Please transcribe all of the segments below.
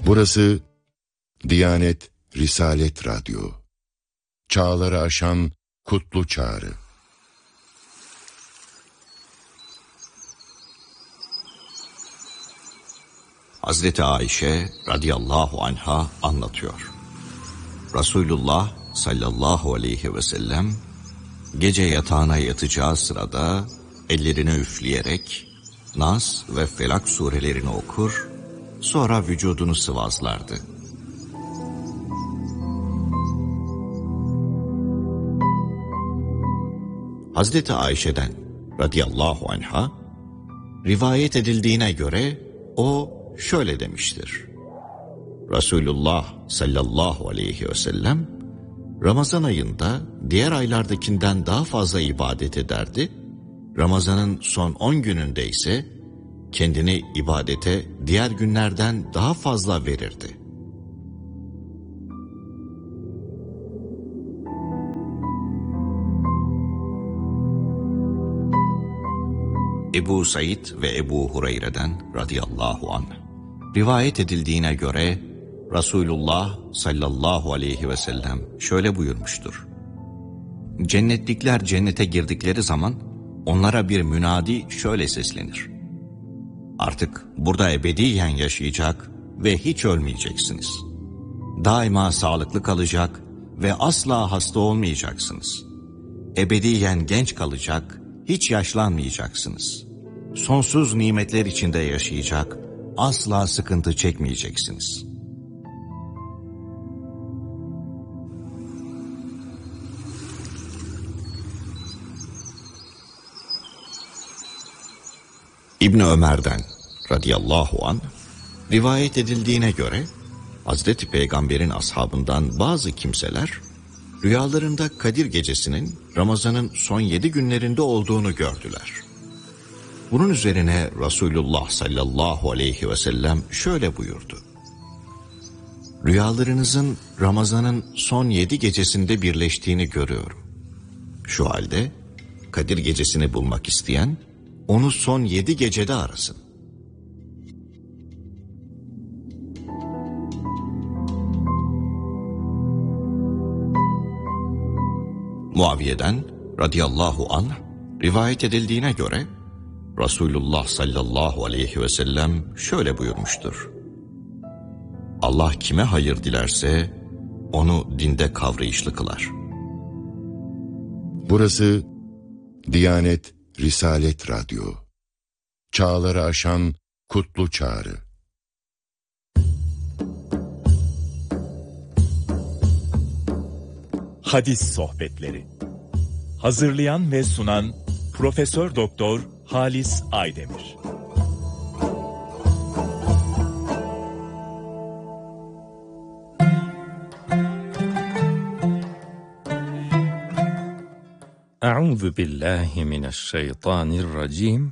Burası Diyanet Risalet Radyo. Çağları aşan kutlu çağrı. Hazreti Ayşe radıyallahu anha anlatıyor. Resulullah sallallahu aleyhi ve sellem gece yatağına yatacağı sırada ellerini üfleyerek Nas ve Felak surelerini okur, sonra vücudunu sıvazlardı. Hazreti Ayşe'den radıyallahu anha rivayet edildiğine göre o şöyle demiştir. Resulullah sallallahu aleyhi ve sellem Ramazan ayında diğer aylardakinden daha fazla ibadet ederdi. Ramazanın son 10 gününde ise kendini ibadete diğer günlerden daha fazla verirdi. Ebu Said ve Ebu Hureyre'den radıyallahu anh rivayet edildiğine göre Resulullah sallallahu aleyhi ve sellem şöyle buyurmuştur. Cennetlikler cennete girdikleri zaman onlara bir münadi şöyle seslenir. Artık burada ebediyen yaşayacak ve hiç ölmeyeceksiniz. Daima sağlıklı kalacak ve asla hasta olmayacaksınız. Ebediyen genç kalacak, hiç yaşlanmayacaksınız. Sonsuz nimetler içinde yaşayacak, asla sıkıntı çekmeyeceksiniz. İbn Ömer'den radıyallahu anh rivayet edildiğine göre Hazreti Peygamber'in ashabından bazı kimseler rüyalarında Kadir Gecesi'nin Ramazan'ın son 7 günlerinde olduğunu gördüler. Bunun üzerine Resulullah sallallahu aleyhi ve sellem şöyle buyurdu. Rüyalarınızın Ramazan'ın son 7 gecesinde birleştiğini görüyorum. Şu halde Kadir Gecesi'ni bulmak isteyen onu son 7 gecede arasın. Muaviye'den radıyallahu anh rivayet edildiğine göre Resulullah sallallahu aleyhi ve sellem şöyle buyurmuştur. Allah kime hayır dilerse onu dinde kavrayışlı kılar. Burası Diyanet Risalet Radyo. Çağları aşan kutlu çağrı. Hadis sohbetleri. Hazırlayan ve sunan Profesör Doktor Halis Aydemir. Euzu billahi mineşşeytanirracim.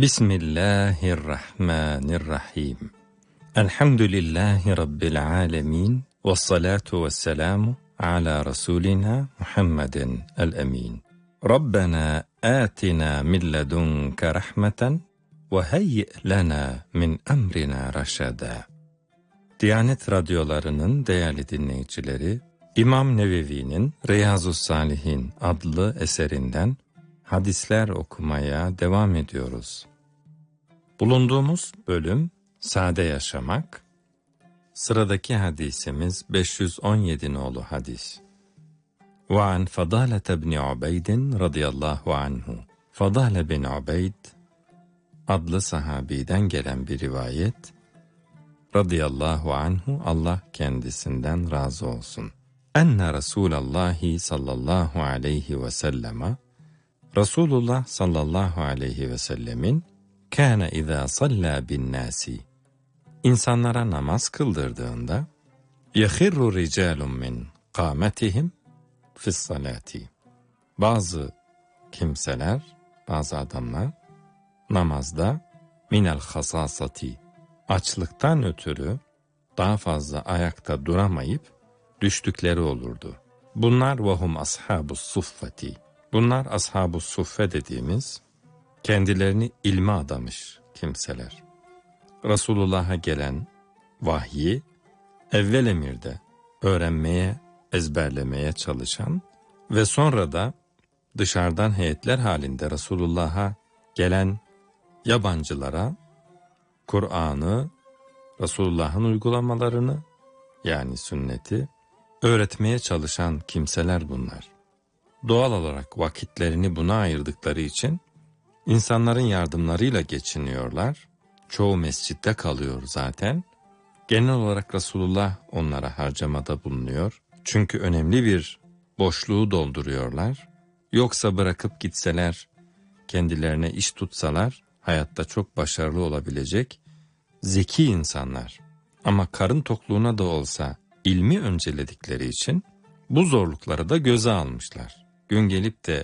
Bismillahirrahmanirrahim. Elhamdülillahi rabbil alamin. Vessalatu vesselamu ala rasulina Muhammedin el-emin. Rabbena atina min ledunke rahmeten ve heyyi lena min emrina raşada. Diyanet radyolarının değerli dinleyicileri, İmam Nevevi'nin Riyazu's-Salihin adlı eserinden hadisler okumaya devam ediyoruz. Bulunduğumuz bölüm Sade Yaşamak. Sıradaki hadisimiz 517 nolu hadis. Ve an Fadale bin Ubeydin radıyallahu anhu. Fadale bin Ubeyd adlı sahabiden gelen bir rivayet. Radıyallahu anhu, Allah kendisinden razı olsun. Enne Resulallah sallallahu aleyhi ve selleme, Resulullah sallallahu aleyhi ve sellemin kâne izâ sallâ bin nâsi, insanlara namaz kıldırdığında yehirru ricalun min kâmetihim fis salati, bazı kimseler, bazı adamlar namazda minel hasasati, açlıktan ötürü daha fazla ayakta duramayıp düştükleri olurdu. Bunlar vahum ashabus suffati. Bunlar ashab-ı suffe dediğimiz kendilerini ilme adamış kimseler. Resulullah'a gelen vahyi evvel emirde öğrenmeye, ezberlemeye çalışan ve sonra da dışarıdan heyetler halinde Resulullah'a gelen yabancılara Kur'an'ı, Resulullah'ın uygulamalarını yani sünneti öğretmeye çalışan kimseler bunlar. Doğal olarak vakitlerini buna ayırdıkları için insanların yardımlarıyla geçiniyorlar. Çoğu mescitte kalıyor zaten. Genel olarak Resulullah onlara harcamada bulunuyor. Çünkü önemli bir boşluğu dolduruyorlar. Yoksa bırakıp gitseler, kendilerine iş tutsalar hayatta çok başarılı olabilecek zeki insanlar. Ama karın tokluğuna da olsa ilmi önceledikleri için bu zorlukları da göze almışlar. Gün gelip de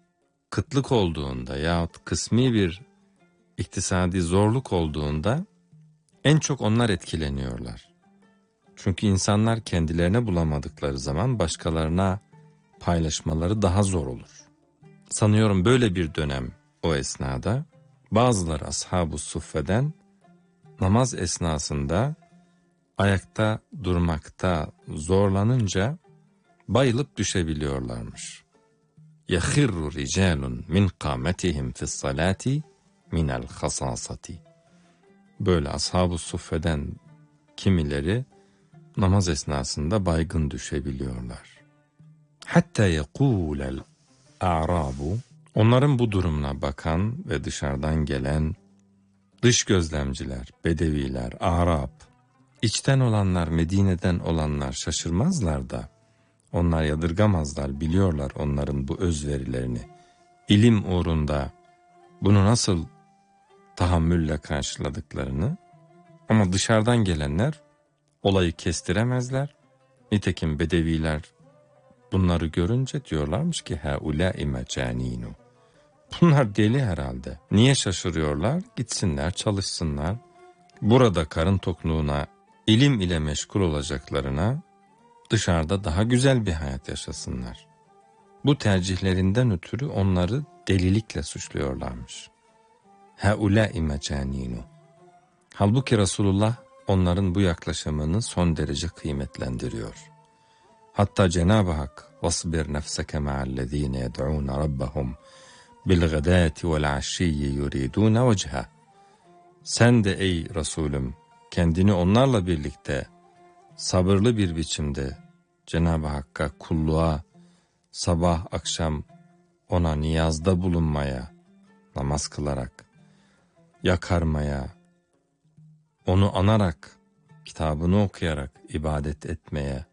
kıtlık olduğunda yahut kısmi bir iktisadi zorluk olduğunda en çok onlar etkileniyorlar. Çünkü insanlar kendilerine bulamadıkları zaman başkalarına paylaşmaları daha zor olur. Sanıyorum böyle bir dönem o esnada bazıları ashab-ı suffeden namaz esnasında ayakta durmakta zorlanınca bayılıp düşebiliyorlarmış. يَخِرُّ رِجَالٌ مِنْ قَامَتِهِمْ فِي الصَّلَاةِ مِنَ الْخَصَاصَةِ. Böyle ashab-ı suffeden kimileri namaz esnasında baygın düşebiliyorlar. Hatta yekulel a'rabu, onların bu durumuna bakan ve dışarıdan gelen dış gözlemciler, bedeviler, Arap, içten olanlar, Medine'den olanlar şaşırmazlar da, onlar yadırgamazlar, biliyorlar onların bu özverilerini. İlim uğrunda bunu nasıl tahammülle karşıladıklarını, ama dışarıdan gelenler olayı kestiremezler. Nitekim bedeviler bunları görünce diyorlarmış ki haulâi mecanînû. Bunlar deli herhalde. Niye şaşırıyorlar? Gitsinler, çalışsınlar. Burada karın tokluğuna, ilim ile meşgul olacaklarına dışarıda daha güzel bir hayat yaşasınlar. Bu tercihlerinden ötürü onları delilikle suçluyorlarmış. Haulâi mecanînû. Halbuki Resulullah onların bu yaklaşımını son derece kıymetlendiriyor. Hatta Cenab-ı Hak وَاصْبِرْ نَفْسَكَ مَعَ الَّذ۪ينَ يَدْعُونَ رَبَّهُمْ بِالْغَدَاتِ وَالْعَشِيِّ يُرِيدُونَ وَجْهَهُ. Sen de ey Resulüm kendini onlarla birlikte sabırlı bir biçimde Cenab-ı Hakk'a kulluğa, sabah akşam ona niyazda bulunmaya, namaz kılarak, yakarmaya, onu anarak, kitabını okuyarak ibadet etmeye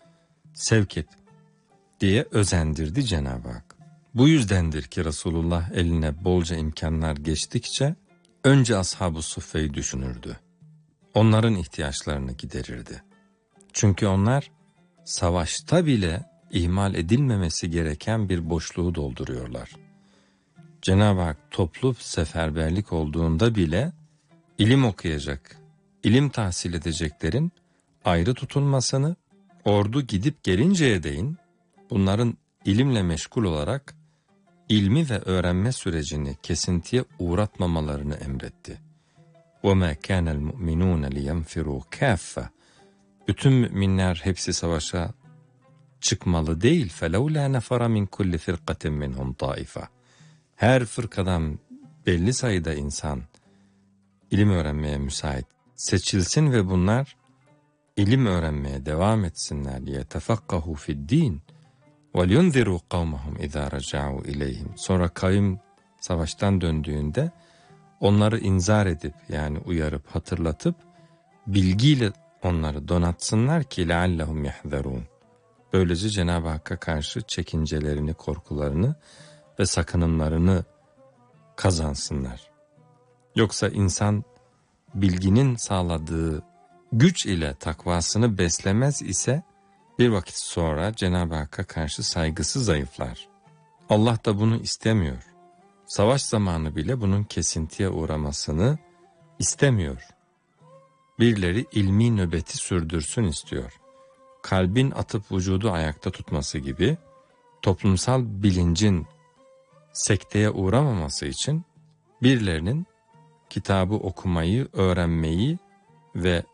sevk et diye özendirdi Cenab-ı Hak. Bu yüzdendir ki Resulullah eline bolca imkanlar geçtikçe önce ashab-ı suffeyi düşünürdü. Onların ihtiyaçlarını giderirdi. Çünkü onlar savaşta bile ihmal edilmemesi gereken bir boşluğu dolduruyorlar. Cenab-ı Hak toplu seferberlik olduğunda bile ilim okuyacak, ilim tahsil edeceklerin ayrı tutulmasını, ordu gidip gelinceye değin bunların ilimle meşgul olarak ilmi ve öğrenme sürecini kesintiye uğratmamalarını emretti. وَمَا كَانَ الْمُؤْمِنُونَ لِيَنْفِرُوا كَافَّةً. Bütün müminler hepsi savaşa çıkmalı değil. فَلَوْلَا نَفَرَ مِنْ كُلِّ فِرْقَةٍ مِنْهُمْ طَائِفَةً. Her fırkadan belli sayıda insan ilim öğrenmeye müsait seçilsin ve bunlar ilim öğrenmeye devam etsinler. لِيَتَفَقَّهُ فِي الدِّينِ وَلْيُنْذِرُوا قَوْمَهُمْ اِذَا رَجَعُوا اِلَيْهِمْ. Sonra kavim savaştan döndüğünde onları inzar edip yani uyarıp hatırlatıp bilgiyle onları donatsınlar ki لَعَلَّهُمْ يَحْذَرُونَ. Böylece Cenab-ı Hakk'a karşı çekincelerini, korkularını ve sakınımlarını kazansınlar. Yoksa insan bilginin sağladığı güç ile takvasını beslemez ise bir vakit sonra Cenab-ı Hakk'a karşı saygısı zayıflar. Allah da bunu istemiyor. Savaş zamanı bile bunun kesintiye uğramasını istemiyor. Birileri ilmi nöbeti sürdürsün istiyor. Kalbin atıp vücudu ayakta tutması gibi toplumsal bilincin sekteye uğramaması için birilerinin kitabı okumayı, öğrenmeyi ve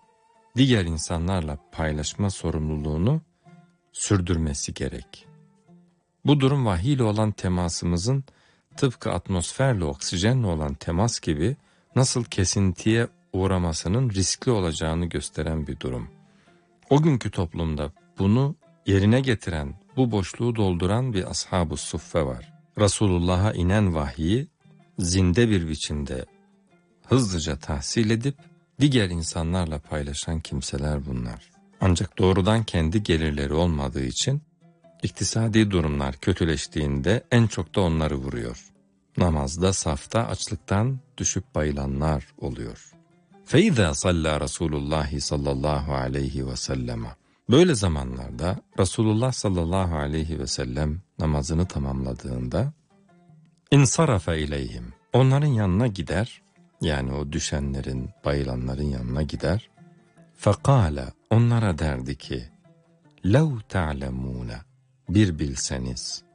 diğer insanlarla paylaşma sorumluluğunu sürdürmesi gerek. Bu durum vahiy ile olan temasımızın tıpkı atmosferle oksijenle olan temas gibi nasıl kesintiye uğramasının riskli olacağını gösteren bir durum. O günkü toplumda bunu yerine getiren, bu boşluğu dolduran bir ashab-ı suffe var. Resulullah'a inen vahyi zinde bir biçimde hızlıca tahsil edip diğer insanlarla paylaşan kimseler bunlar. Ancak doğrudan kendi gelirleri olmadığı için iktisadi durumlar kötüleştiğinde en çok da onları vuruyor. Namazda, safta açlıktan düşüp bayılanlar oluyor. فَاِذَا صَلَّى Resulullah sallallahu aleyhi ve sellem. Böyle zamanlarda Resulullah sallallahu aleyhi ve sellem namazını tamamladığında اِنْصَرَفَ اِلَيْهِمْ. Onların yanına gider, yani o düşenlerin, bayılanların yanına gider. فَقَالَ. Onlara derdi ki, لَوْ تَعْلَمُونَ. Bir bilseniz,